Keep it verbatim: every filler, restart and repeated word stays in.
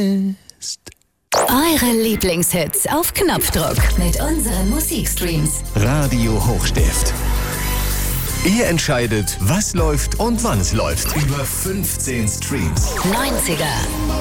fest. Eure Lieblingshits auf Knopfdruck mit unseren Musikstreams. Radio Hochstift. Ihr entscheidet, was läuft und wann es läuft. Über fünfzehn Streams. neunziger,